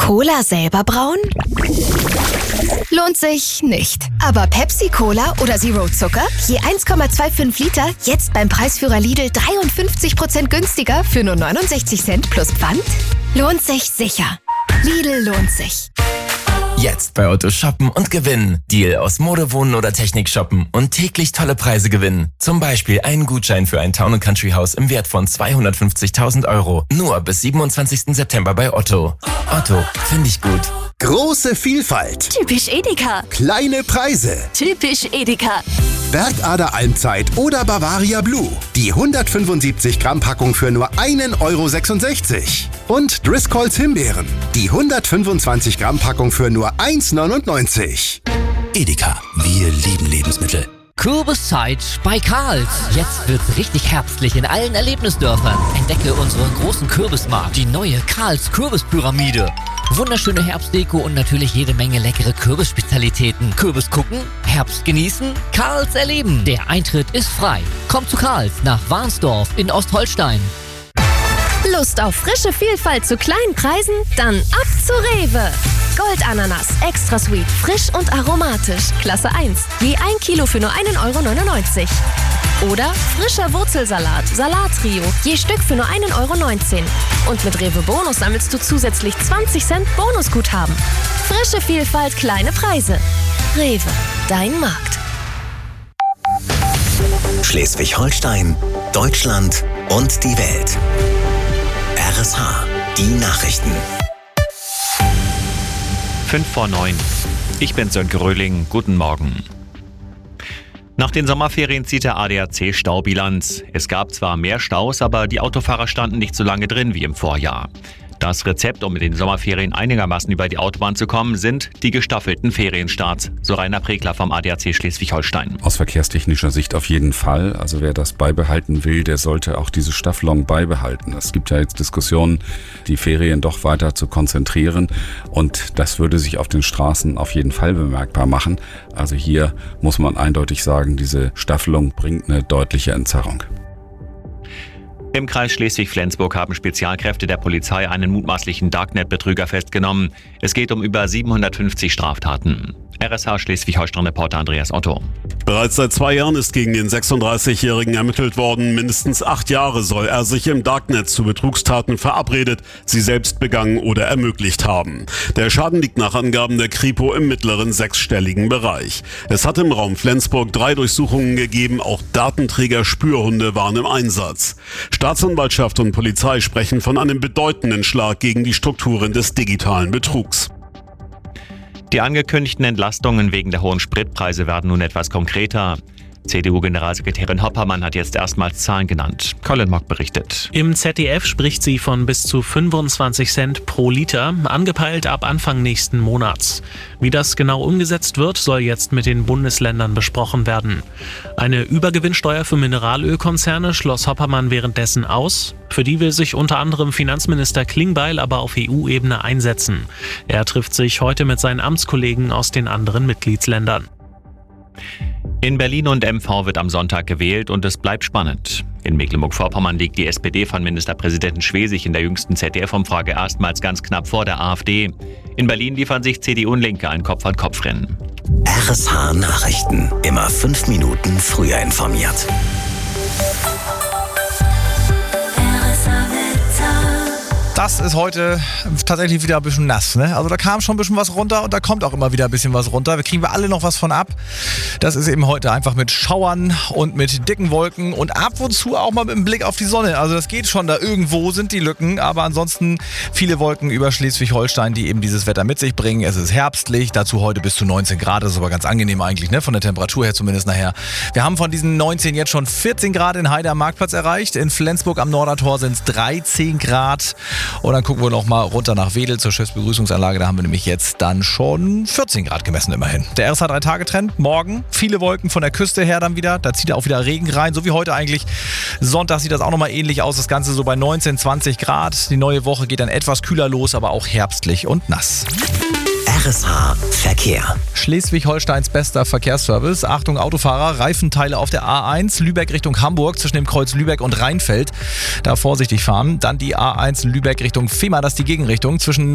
Cola selber brauen? Lohnt sich nicht. Aber Pepsi-Cola oder Zero Zucker? Je 1,25 Liter, jetzt beim Preisführer Lidl 53% günstiger für nur 69 Cent plus Pfand? Lohnt sich sicher. Lidl lohnt sich. Jetzt bei Otto shoppen und gewinnen. Deal aus Mode, Wohnen oder Technik shoppen und täglich tolle Preise gewinnen. Zum Beispiel einen Gutschein für ein Town & Country Haus im Wert von 250.000 €. Nur bis 27. September bei Otto. Otto, finde ich gut. Große Vielfalt. Typisch Edeka. Kleine Preise. Typisch Edeka. Bergader Almzeit oder Bavaria Blue. Die 175 Gramm Packung für nur 1,66 €. Und Driscolls Himbeeren. Die 125 Gramm Packung für nur 1,99 €. Edeka, wir lieben Lebensmittel. Kürbiszeit bei Karls. Jetzt wird's richtig herbstlich in allen Erlebnisdörfern. Entdecke unseren großen Kürbismarkt, die neue Karls Kürbispyramide. Wunderschöne Herbstdeko und natürlich jede Menge leckere Kürbisspezialitäten. Kürbis gucken, Herbst genießen, Karls erleben. Der Eintritt ist frei. Kommt zu Karls nach Warnsdorf in Ostholstein. Lust auf frische Vielfalt zu kleinen Preisen? Dann ab zu Rewe. Goldananas, extra sweet, frisch und aromatisch. Klasse 1. Je 1 Kilo für nur 1,99 €. Oder frischer Wurzelsalat, Salattrio, je Stück für nur 1,19 €. Und mit Rewe Bonus sammelst du zusätzlich 20 Cent Bonusguthaben. Frische Vielfalt, kleine Preise. Rewe, dein Markt. Schleswig-Holstein, Deutschland und die Welt. RSH, die Nachrichten. 5:09. Ich bin Sönke Röhling. Guten Morgen. Nach den Sommerferien zieht der ADAC Staubilanz. Es gab zwar mehr Staus, aber die Autofahrer standen nicht so lange drin wie im Vorjahr. Das Rezept, um in den Sommerferien einigermaßen über die Autobahn zu kommen, sind die gestaffelten Ferienstarts. So Rainer Pregler vom ADAC Schleswig-Holstein. Aus verkehrstechnischer Sicht auf jeden Fall. Also wer das beibehalten will, der sollte auch diese Staffelung beibehalten. Es gibt ja jetzt Diskussionen, die Ferien doch weiter zu konzentrieren. Und das würde sich auf den Straßen auf jeden Fall bemerkbar machen. Also hier muss man eindeutig sagen, diese Staffelung bringt eine deutliche Entzerrung. Im Kreis Schleswig-Flensburg haben Spezialkräfte der Polizei einen mutmaßlichen Darknet-Betrüger festgenommen. Es geht um über 750 Straftaten. RSH Schleswig-Holstein-Reporter Andreas Otto. Bereits seit 2 Jahren ist gegen den 36-Jährigen ermittelt worden. Mindestens 8 Jahre soll er sich im Darknet zu Betrugstaten verabredet, sie selbst begangen oder ermöglicht haben. Der Schaden liegt nach Angaben der Kripo im mittleren 6-stelligen Bereich. Es hat im Raum Flensburg 3 Durchsuchungen gegeben, auch Datenträger-Spürhunde waren im Einsatz. Staatsanwaltschaft und Polizei sprechen von einem bedeutenden Schlag gegen die Strukturen des digitalen Betrugs. Die angekündigten Entlastungen wegen der hohen Spritpreise werden nun etwas konkreter. CDU-Generalsekretärin Hoppermann hat jetzt erstmals Zahlen genannt. Colin Mock berichtet. Im ZDF spricht sie von bis zu 25 Cent pro Liter, angepeilt ab Anfang nächsten Monats. Wie das genau umgesetzt wird, soll jetzt mit den Bundesländern besprochen werden. Eine Übergewinnsteuer für Mineralölkonzerne schloss Hoppermann währenddessen aus. Für die will sich unter anderem Finanzminister Klingbeil aber auf EU-Ebene einsetzen. Er trifft sich heute mit seinen Amtskollegen aus den anderen Mitgliedsländern. In Berlin und MV wird am Sonntag gewählt und es bleibt spannend. In Mecklenburg-Vorpommern liegt die SPD von Ministerpräsidenten Schwesig in der jüngsten ZDF-Umfrage erstmals ganz knapp vor der AfD. In Berlin liefern sich CDU und Linke ein Kopf-an-Kopf-Rennen. RSH Nachrichten. Immer 5 Minuten früher informiert. Das ist heute tatsächlich wieder ein bisschen nass, ne? Also da kam schon ein bisschen was runter und da kommt auch immer wieder ein bisschen was runter. Da kriegen wir alle noch was von ab. Das ist eben heute einfach mit Schauern und mit dicken Wolken und ab und zu auch mal mit dem Blick auf die Sonne. Also das geht schon, da irgendwo sind die Lücken, aber ansonsten viele Wolken über Schleswig-Holstein, die eben dieses Wetter mit sich bringen. Es ist herbstlich, dazu heute bis zu 19 Grad. Das ist aber ganz angenehm eigentlich, ne? Von der Temperatur her zumindest nachher. Wir haben von diesen 19 jetzt schon 14 Grad in Heide am Marktplatz erreicht. In Flensburg am Nordertor sind es 13 Grad. Und dann gucken wir noch mal runter nach Wedel zur Schiffsbegrüßungsanlage. Da haben wir nämlich jetzt dann schon 14 Grad gemessen immerhin. Der RSH 3-Tage-Trend. Morgen viele Wolken von der Küste her dann wieder. Da zieht auch wieder Regen rein, so wie heute eigentlich. Sonntag sieht das auch nochmal ähnlich aus. Das Ganze so bei 19, 20 Grad. Die neue Woche geht dann etwas kühler los, aber auch herbstlich und nass. RSH Verkehr. Schleswig-Holsteins bester Verkehrsservice. Achtung Autofahrer, Reifenteile auf der A1 Lübeck Richtung Hamburg zwischen dem Kreuz Lübeck und Rheinfeld. Da vorsichtig fahren. Dann die A1 Lübeck Richtung Fehmarn, das ist die Gegenrichtung zwischen